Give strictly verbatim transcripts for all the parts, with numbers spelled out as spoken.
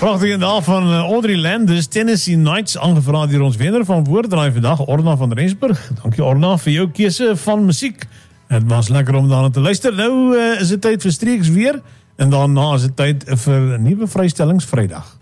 Prachtige dag van uh, Audrey Landis, Tennessee Knights, aangevraagd hier ons wenner van Woordraai vandag, Orna van Rensburg. Dankie Orna vir jou keuse van musiek. Het was lekker om daarna te luister. Nou uh, is het tyd vir streeks weer, en daarna is het tyd vir nuwe vrystellings Vrydag.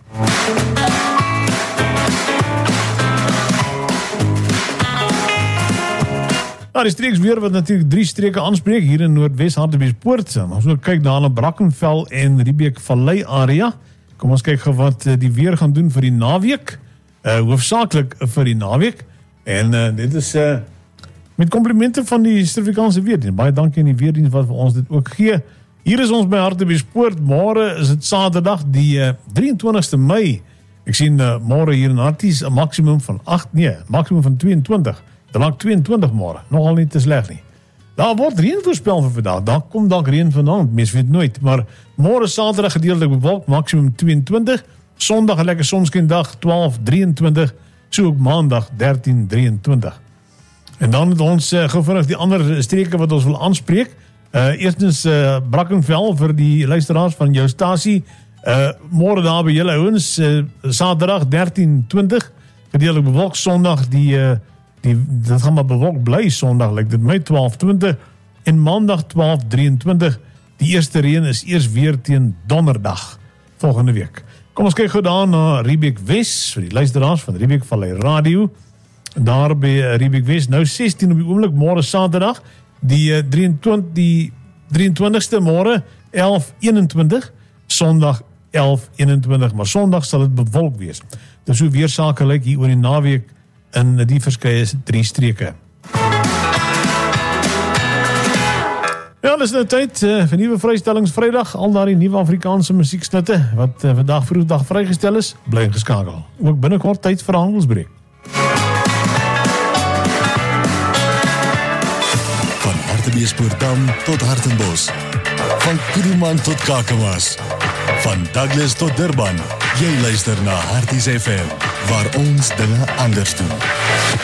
Nou, die streeks weer wat natuurlijk drie streke aanspreek hier in Noordwes Hartbeespoort. Ons ook kyk daar na Brackenfell en Riebeek Vallei area. Kom ons kyk wat die weer gaan doen vir die naweek. Uh, hoofsaaklik vir die naweek. En uh, dit is uh, met komplimente van die Suid-Afrikaanse Weerdienst. Baie dankie aan die Weerdienst wat vir ons dit ook gee. Hier is ons by Hartbeespoort. Môre is het Saterdag die uh, drieëntwintigste Mei. Ek sien uh, môre hier in Harties 'n maksimum van agt, nee, maksimum van tweeëntwintig. Dan maak tweeëntwintig môre, nogal nie te sleg nie. Daar word reën voorspel vir vandag. Daar kom dalk reën vanaand, mens weet nooit, maar môre Saterdag gedeeltelik bewolk, maksimum tweeëntwintig. Sondag 'n lekker sonskyn dag, twaalf drieëntwintig. So ook maandag dertien drieëntwintig. En dan het ons uh, gevraag die ander streke wat ons wil aanspreek. Uh, eerstens uh, Brackenfell vir die luisteraars van jou stasie. Uh, môre daar by julle ouens, uh, Saterdag dertien twintig. Gedeeltelik bewolk, Sondag die uh, Die, dit gaan maar bewolk bly Sondag, like dit my twaalf twintig en Maandag twaalf drieëntwintig. Die eerste reën is eers weer teen Donderdag volgende week. Kom ons kyk gou daar na Riebeek Wes vir die luisteraars van Riebeek Vallei Radio. Daar by Riebeek Wes nou sestien op die oomblik, môre Saterdag die drieëntwintig die drieëntwintigste môre elf eenentwintig, Sondag elf eenentwintig, maar Sondag sal dit bewolk wees. Dis hoe weersake lyk hier oor die naweek in die verskeie drie streke. Ja, dis nou tyd uh, vir nuwe vrystellings Vrydag, al daardie nuwe Afrikaanse musieksnitte wat uh, vandag vroegdag vrygestel is, bly geskakel. Ook binnekort tyd vir handelsbreek. Van Hartbeespoortdam tot Hartenbos, van Kuruman tot Kakamas, van Douglas tot Durban. Jy luister na Harties F M, waar ons dinge anders doen.